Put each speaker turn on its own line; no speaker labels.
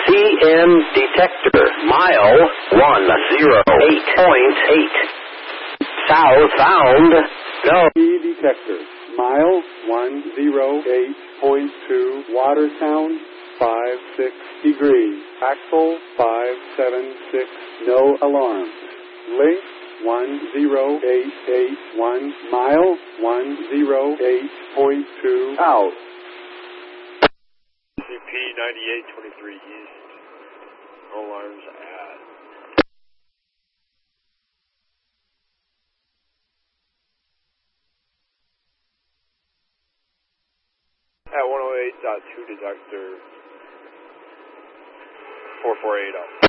CM detector, mile 108.8. Southbound, go.
C detector, mile 108.2. Water sound 56 degrees. Axle 576. No alarm. Link 10881. Mile 108.2 out.
CP 9823 East. Alarms at 108.2 detector 448 up.